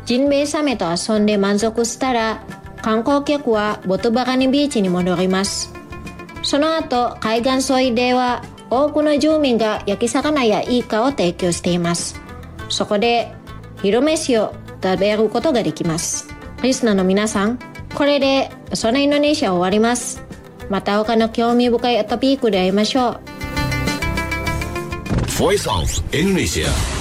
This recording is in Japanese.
ジンベエザメと遊んで満足したら、観光客はボトバカニビーチに戻ります。その後、海岸沿いでは多くの住民が焼き魚やイカを提供しています。そこで昼飯を食べることができます。リスナーの皆さん、これでそのインドネシア終わります。また他の興味深いトピックで会いましょう。 Voice of Indonesia